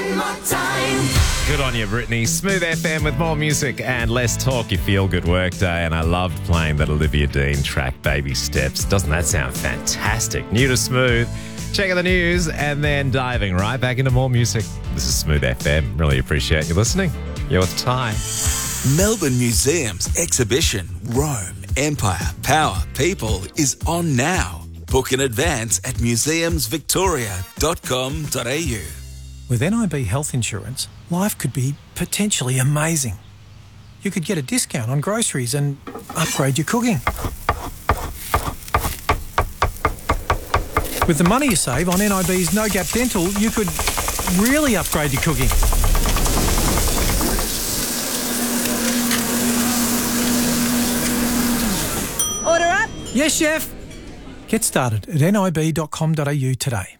one more time. Good on you, Brittany. Smooth FM with more music and less talk. You feel good work day. And I loved playing that Olivia Dean track, Baby Steps. Doesn't that sound fantastic? New to Smooth. Checking the news and then diving right back into more music. This is Smooth FM. Really appreciate you listening. You're with Ty. Melbourne Museum's exhibition, Rome, Empire, Power, People is on now. Book in advance at museumsvictoria.com.au. With NIB Health Insurance, life could be potentially amazing. You could get a discount on groceries and upgrade your cooking. With the money you save on NIB's No Gap Dental, you could really upgrade your cooking. Order up. Yes, chef. Get started at nib.com.au today.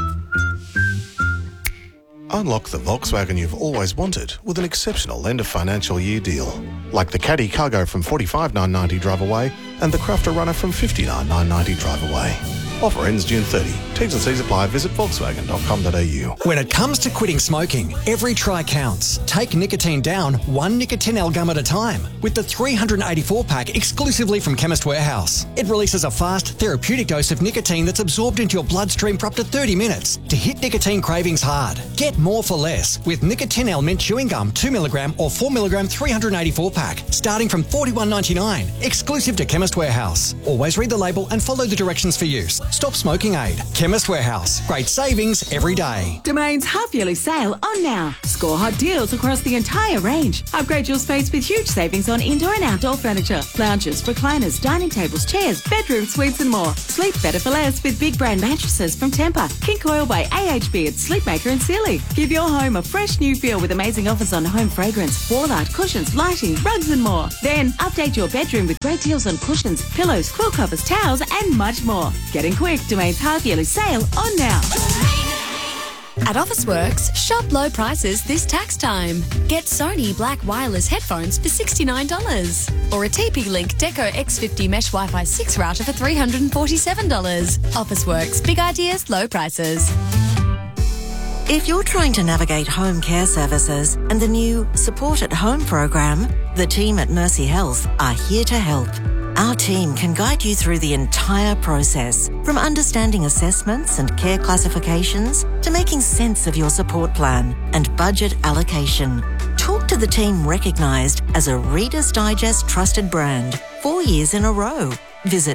Unlock the Volkswagen you've always wanted with an exceptional end of financial year deal. Like the Caddy Cargo from $45,990 drive away and the Crafter Runner from $59,990 drive away. Offer ends June 30. T's and C's apply. Visit Volkswagen.com.au. When it comes to quitting smoking, every try counts. Take nicotine down one Nicotinell gum at a time with the 384-pack exclusively from Chemist Warehouse. It releases a fast, therapeutic dose of nicotine that's absorbed into your bloodstream for up to 30 minutes to hit nicotine cravings hard. Get more for less with Nicotinell Mint Chewing Gum 2mg or 4mg 384-pack starting from $41.99. Exclusive to Chemist Warehouse. Always read the label and follow the directions for use. Stop smoking aid. Chemist Warehouse. Great savings every day. Domain's half-yearly sale on now. Score hot deals across the entire range. Upgrade your space with huge savings on indoor and outdoor furniture, lounges, recliners, dining tables, chairs, bedroom suites and more. Sleep better for less with big brand mattresses from Tempur, King Coil by AHB at Sleepmaker and Sealy. Give your home a fresh new feel with amazing offers on home fragrance, wall art, cushions, lighting, rugs and more. Then update your bedroom with great deals on cushions, pillows, quilt covers, towels and much more. Get in quick. Domain's half-yearly sale on now. At Officeworks, shop low prices this tax time. Get Sony Black Wireless headphones for $69 or a TP-Link Deco X50 Mesh Wi-Fi 6 router for $347. Officeworks, big ideas, low prices. If you're trying to navigate home care services and the new Support at Home program, the team at Mercy Health are here to help. Our team can guide you through the entire process, from understanding assessments and care classifications to making sense of your support plan and budget allocation. Talk to the team recognised as a Reader's Digest trusted brand 4 years in a row. Visit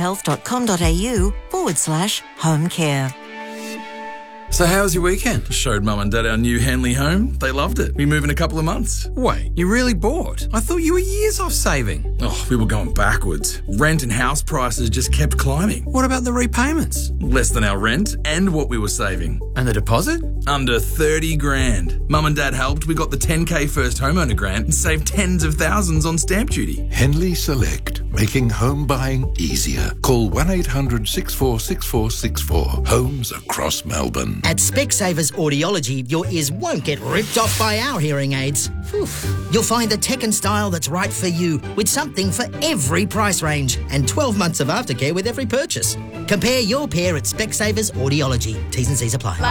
mercyhealth.com.au/home care. So how was your weekend? Showed Mum and Dad our new Henley home. They loved it. We move in a couple of months. Wait, you really bought? I thought you were years off saving. Oh, we were going backwards. Rent and house prices just kept climbing. What about the repayments? Less than our rent and what we were saving. And the deposit? Under 30 grand. Mum and Dad helped. We got the 10K first homeowner grant and saved tens of thousands on stamp duty. Henley Select, making home buying easier. Call 1-800-646464. Homes across Melbourne. At Specsavers Audiology, your ears won't get ripped off by our hearing aids. You'll find the tech and style that's right for you, with something for every price range and 12 months of aftercare with every purchase. Compare your pair at Specsavers Audiology. T's and C's apply.